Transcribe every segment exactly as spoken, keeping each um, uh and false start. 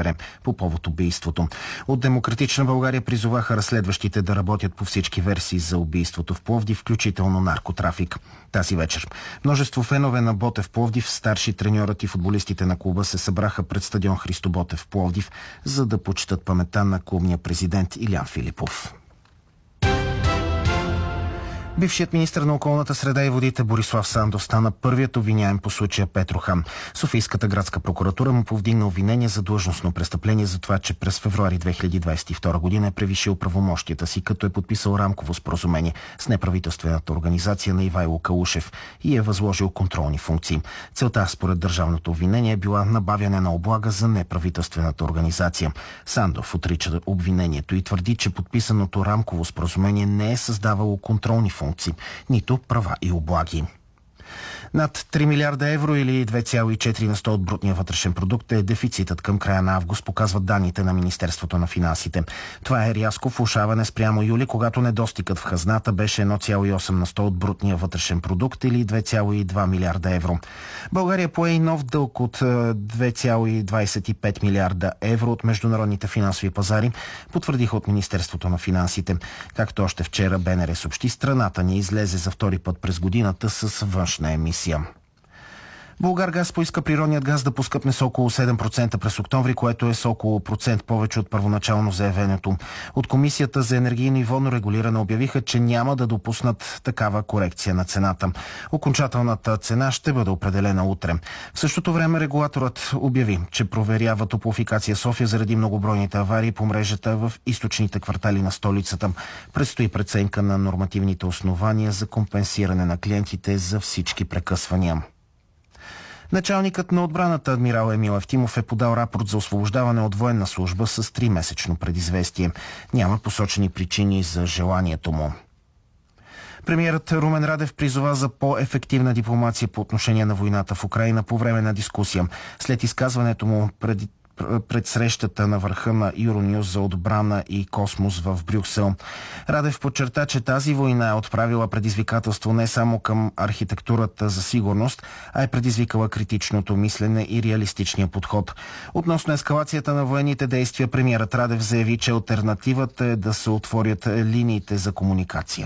ФБР по повод убийството. От Демократична България призоваха разследващите да работят по всички версии за убийството в Пловдив, включително наркотрафик. Тази вечер множество фенове на Ботев Пловдив, старши треньорът и футболистите на клуба се събраха пред стадион Христо Ботев Пловдив, за да почитат паметта на клубния президент Илян Филипов. Бившият министър на околната среда и водите Борислав Сандов стана първият обвиняем по случая Петрохан. Софийската градска прокуратура му повдигна обвинение за длъжностно престъпление за това, че през февруари две хиляди двадесет и втора година е превишил правомощията си, като е подписал рамково споразумение с неправителствената организация на Ивайло Калушев и е възложил контролни функции. Целта, според държавното обвинение, е била набавяне на облага за неправителствената организация. Сандов отрича обвинението и твърди, че подписаното рамково споразумение не е създавало контролни функции, нито права и облаги. Над три милиарда евро или две цяло и четири на сто от брутния вътрешен продукт е дефицитът към края на август, показват данните на Министерството на финансите. Това е рязко влошаване спрямо юли, когато недостигът в хазната беше едно цяло и осем на сто от брутния вътрешен продукт или две цяло и два милиарда евро. България пое и нов дълг от две цяло и двадесет и пет милиарда евро от международните финансови пазари, потвърдиха от Министерството на финансите. Както още вчера БНР съобщи, страната ни излезе за втори път през годината с външна емисия. Булгаргаз поиска природният газ да поскъпне с около седем процента през октомври, което е с около процент повече от първоначално заявеното. От Комисията за енергийно и водно регулиране обявиха, че няма да допуснат такава корекция на цената. Окончателната цена ще бъде определена утре. В същото време регулаторът обяви, че проверява Топлофикация София заради многобройните аварии по мрежата в източните квартали на столицата. Предстои преценка на нормативните основания за компенсиране на клиентите за всички прекъсвания. Началникът на отбраната адмирал Емил Евтимов е подал рапорт за освобождаване от военна служба с тримесечно предизвестие. Няма посочени причини за желанието му. Премиерът Румен Радев призова за по-ефективна дипломация по отношение на войната в Украйна по време на дискусия. След изказването му преди пред срещата на върха на Юронюс за отбрана и космос в Брюксел. Радев подчерта, че тази война е отправила предизвикателство не само към архитектурата за сигурност, а е предизвикала критичното мислене и реалистичния подход. Относно ескалацията на военните действия, премиерът Радев заяви, че алтернативата е да се отворят линиите за комуникация.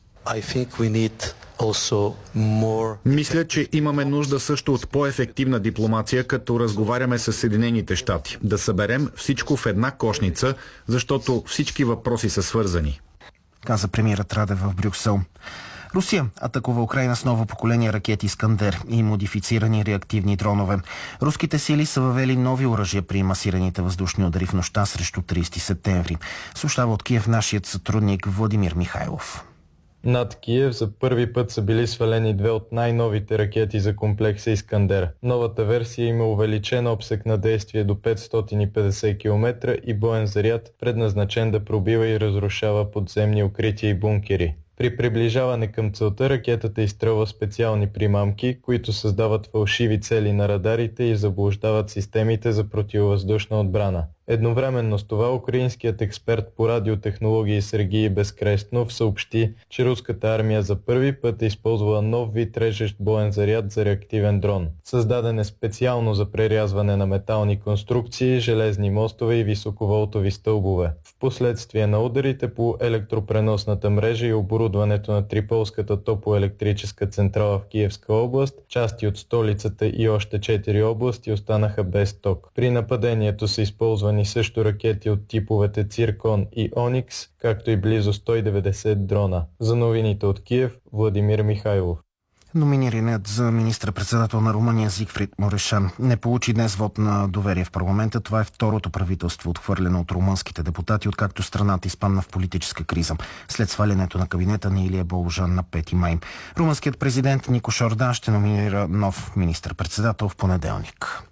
I think we need also more... Мисля, че имаме нужда също от по-ефективна дипломация, като разговаряме с Съединените щати. Да съберем всичко в една кошница, защото всички въпроси са свързани. Каза премиерът Радев в Брюксел. Русия атакува Украйна с ново поколение ракети Искандер и модифицирани реактивни дронове. Руските сили са въвели нови оръжия при масираните въздушни удари в нощта срещу тридесети септември. Съобщава от Киев нашият сътрудник Владимир Михайлов. Над Киев за първи път са били свалени две от най-новите ракети за комплекса Искандер. Новата версия има увеличен обсек на действие до петстотин и петдесет километра и боен заряд, предназначен да пробива и разрушава подземни укрития и бункери. При приближаване към целта ракетата изстрелва специални примамки, които създават фалшиви цели на радарите и заблуждават системите за противовъздушна отбрана. Едновременно с това украинският експерт по радиотехнологии Сергей Безкрестнов съобщи, че руската армия за първи път е използвала нов вид режещ боен заряд за реактивен дрон. Създаден е специално за прерязване на метални конструкции, железни мостове и високоволтови стълбове. Впоследствие на ударите по електропреносната мрежа и оборудването на Триполската топлоелектрическа централа в Киевска област, части от столицата и още четири области останаха без ток. При нападението са използвани също ракети от типовете Циркон и Оникс, както и близо сто и деветдесет дрона. За новините от Киев, Владимир Михайлов. Номинираният за министър-председател на Румъния Зигфрид Морешан не получи днес вот на доверие в парламента. Това е второто правителство, отхвърлено от румънските депутати, откакто страната изпадна в политическа криза след свалянето на кабинета на Илия Боложан на пети май. Румънският президент Никош Ордан ще номинира нов министър-председател в понеделник.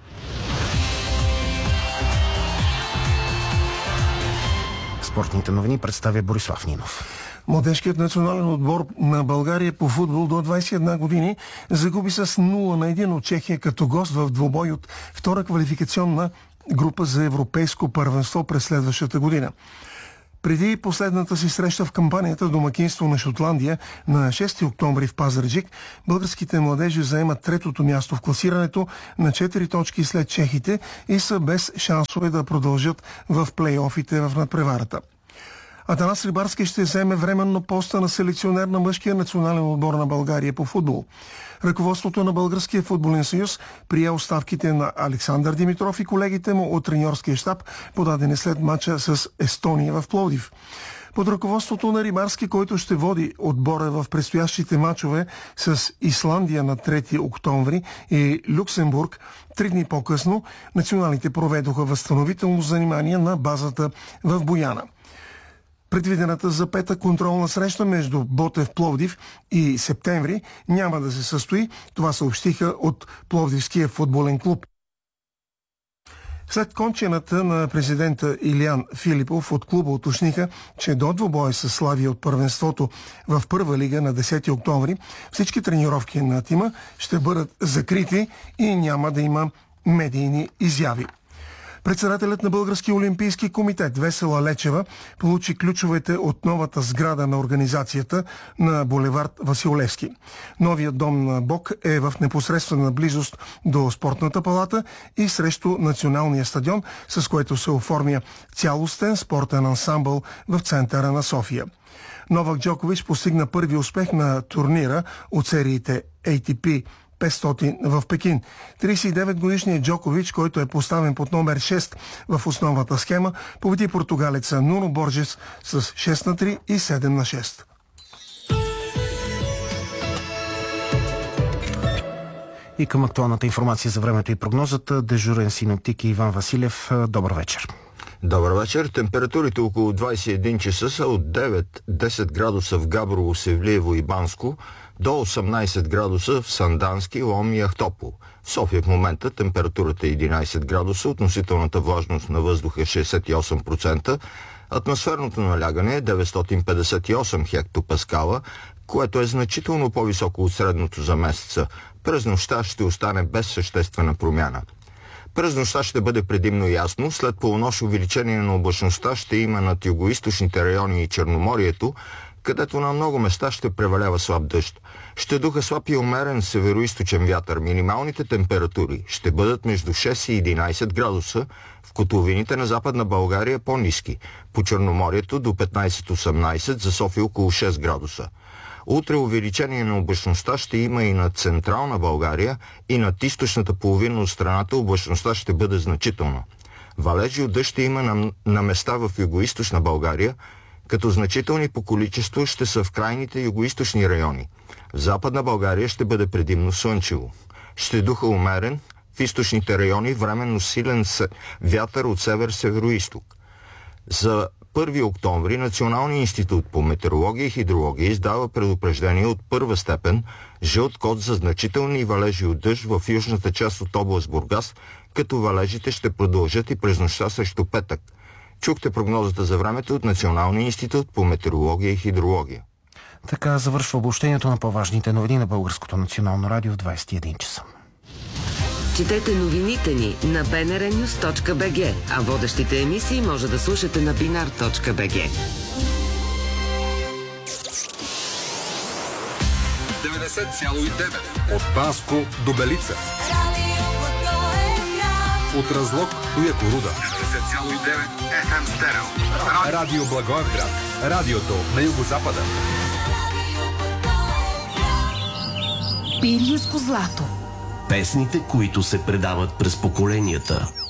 Спортните новини представя Борислав Нинов. Младежкият национален отбор на България по футбол до двадесет и една години загуби с нула на едно от Чехия като гост в двубой от втора квалификационна група за европейско първенство през следващата година. Преди последната си среща в кампанията домакинство на Шотландия на шести октомври в Пазарджик, българските младежи заемат третото място в класирането на четири точки след чехите и са без шансове да продължат в плейофите в надпреварата. Атанас Рибарски ще вземе временно поста на селекционер на мъжкия национален отбор на България по футбол. Ръководството на Българския футболен съюз прие оставките на Александър Димитров и колегите му от треньорския щаб, подадени след мача с Естония в Пловдив. Под ръководството на Рибарски, който ще води отбора в предстоящите мачове с Исландия на трети октомври и Люксембург, три дни по-късно националните проведоха възстановително занимание на базата в Бояна. Предвидената за пета контролна среща между Ботев Пловдив и Септември няма да се състои. Това съобщиха от Пловдивския футболен клуб. След кончената на президента Илиян Филипов от клуба уточниха, че до двубоя с Славия от първенството в първа лига на десети октомври всички тренировки на тима ще бъдат закрити и няма да има медийни изяви. Председателят на Българския олимпийски комитет Весела Лечева получи ключовете от новата сграда на организацията на булевард Васил Левски. Новият дом на БОК е в непосредствена близост до спортната палата и срещу националния стадион, с което се оформя цялостен спортен ансамбъл в центъра на София. Новак Джокович постигна първи успех на турнира от сериите Ей Ти Пи петстотин в Пекин. тридесет и девет годишният Джокович, който е поставен под номер шест в основната схема, победи португалеца Нуно Боржес с шест на три и седем на шест. И към актуалната информация за времето и прогнозата, дежурен синоптик Иван Василев. Добър вечер. Добър вечер. Температурите около двадесет и един часа са от девет-десет градуса в Габрово, Севлиево и Банско до осемнадесет градуса в Сандански, Лом и Ахтопол. В София в момента температурата е единадесет градуса, относителната влажност на въздуха е шестдесет и осем процента, атмосферното налягане е деветстотин петдесет и осем хектопаскала, което е значително по-високо от средното за месеца. През нощта ще остане без съществена промяна. През нощта ще бъде предимно ясно, след полунощ увеличение на облачността ще има над югоизточните райони и Черноморието, където на много места ще превалява слаб дъжд. Ще духа слаб и умерен североизточен вятър. Минималните температури ще бъдат между шест и единадесет градуса, в котловините на Западна България по-ниски, по Черноморието до петнадесет-осемнадесет, за София около шест градуса. Утре увеличение на облачността ще има и над Централна България, и над източната половина от страната облачността ще бъде значителна. Валежи от дъжд ще има на, на места в югоизточна България, като значителни по количество ще са в крайните югоизточни райони. В Западна България ще бъде предимно слънчево. Ще духа умерен, в източните райони временно силен вятър от север-североизток. За първи октомври Националният институт по метеорология и хидрология издава предупреждение от първа степен, жълт код за значителни валежи от дъжд в южната част от област Бургас, като валежите ще продължат и през нощта срещу петък. Чухте прогнозата за времето от Националния институт по метеорология и хидрология. Така завършва обобщението на по-важните новини на Българското национално радио в двадесет и един часа. Четете новините ни на би ен ар нюз точка би джи, а водещите емисии може да слушате на бинар точка би джи. деветдесет цяло и девет от Банско до Белица. От Разлог до Якоруда. деветдесет цяло и девет еф ем Стерео. Радио Благоевград. Радиото на югозапада. Пиринско злато. Песните, които се предават през поколенията.